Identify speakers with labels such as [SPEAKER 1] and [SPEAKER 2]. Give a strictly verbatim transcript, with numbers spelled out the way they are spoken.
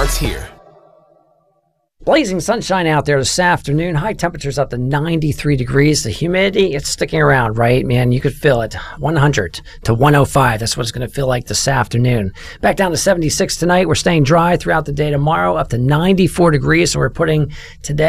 [SPEAKER 1] starts here.
[SPEAKER 2] Blazing sunshine out there this afternoon. High temperatures up to ninety-three degrees. The humidity, it's sticking around, right, man? You could feel it. one hundred to one oh five. That's what it's going to feel like this afternoon. Back down to seventy-six tonight. We're staying dry throughout the day tomorrow, up to ninety-four degrees. So we're putting today